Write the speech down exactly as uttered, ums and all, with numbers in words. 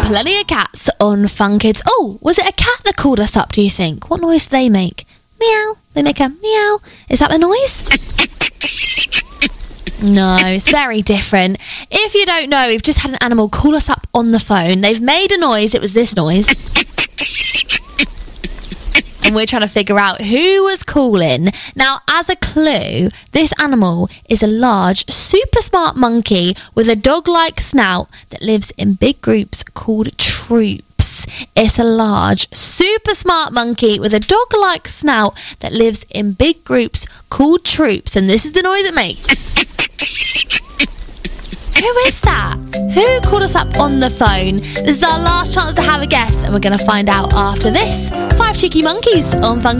plenty of cats on Fun Kids. Oh, was it a cat that called us up, do you think? What noise do they make? Meow. They make a meow. Is that the noise? No, it's very different. If you don't know, we've just had an animal call us up on the phone. They've made a noise. It was this noise. And we're trying to figure out who was calling. Now, as a clue, this animal is a large, super smart monkey with a dog-like snout that lives in big groups called troops. It's a large, super smart monkey with a dog-like snout that lives in big groups called troops. And this is the noise it makes. Who is that? Who called us up on the phone? This is our last chance to have a guess, and we're going to find out after this. Five Cheeky Monkeys on Fun